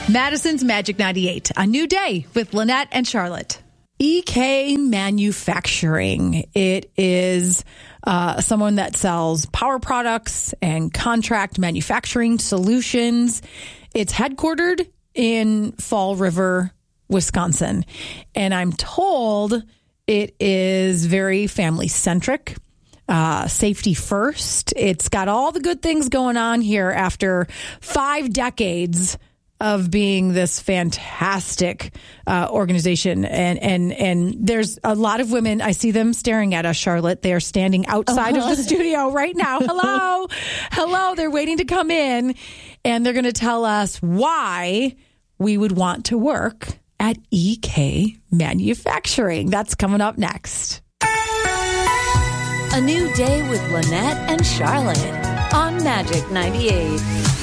Madison's Magic 98, a new day with Lynette and Charlotte. EK Manufacturing. It is someone that sells power products and contract manufacturing solutions. It's headquartered in Fall River, Wisconsin. And I'm told it is very family-centric. Safety first. It's got all the good things going on here after 5 decades of being this fantastic organization. And there's a lot of women. I see them staring at us, Charlotte. They are standing outside of the studio right now. Hello. Hello. They're waiting to come in, and they're going to tell us why we would want to work at EK Manufacturing. That's coming up next. A new day with Lynette and Charlotte on Magic 98.